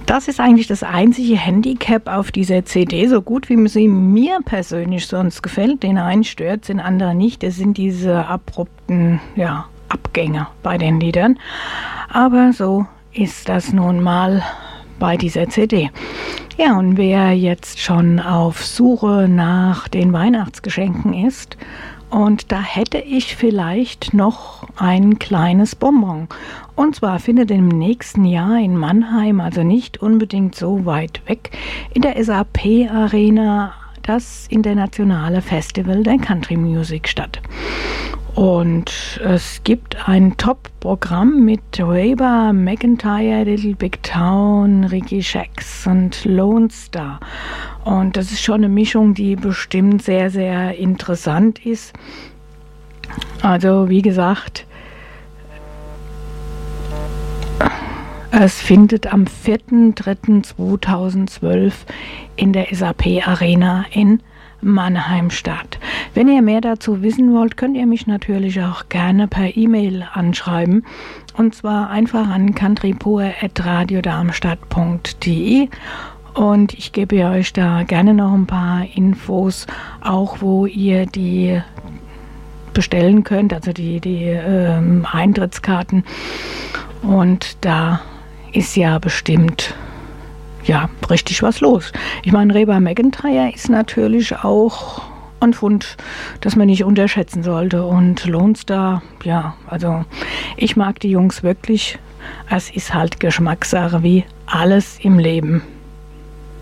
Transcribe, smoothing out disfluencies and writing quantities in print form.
Das ist eigentlich das einzige Handicap auf dieser CD, so gut wie sie mir persönlich sonst gefällt. Den einen stört, den anderen nicht. Das sind diese abrupten Abgänge bei den Liedern. Aber so ist das nun mal bei dieser CD. Ja, und wer jetzt schon auf Suche nach den Weihnachtsgeschenken ist, und da hätte ich vielleicht noch ein kleines Bonbon. Und zwar findet im nächsten Jahr in Mannheim, also nicht unbedingt so weit weg, in der SAP Arena das internationale Festival der Country Music statt. Und es gibt ein Top-Programm mit Reba McEntire, Little Big Town, Ricky Shacks und Lone Star. Und das ist schon eine Mischung, die bestimmt sehr, sehr interessant ist. Also wie gesagt, es findet am 4.3.2012 in der SAP Arena in Mannheim statt. Wenn ihr mehr dazu wissen wollt, könnt ihr mich natürlich auch gerne per E-Mail anschreiben. Und zwar einfach an countrypoer@radiodarmstadt.de. Und ich gebe euch da gerne noch ein paar Infos, auch wo ihr die bestellen könnt, also die Eintrittskarten. Und da ist ja bestimmt richtig was los. Ich meine, Reba McEntire ist natürlich auch ein Fund, das man nicht unterschätzen sollte. Und Lone Star, also ich mag die Jungs wirklich. Es ist halt Geschmackssache wie alles im Leben.